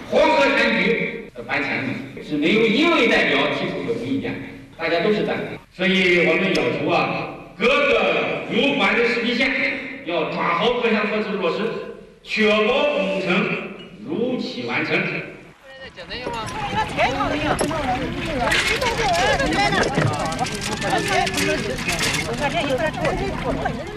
黄河滩区的搬迁是没有一位代表提出有意见，大家都是赞成。所以我们要求各个有关的实体县要抓好各项措施落实，确保工程如期完成。简单用吗？太好了呀！我看这有点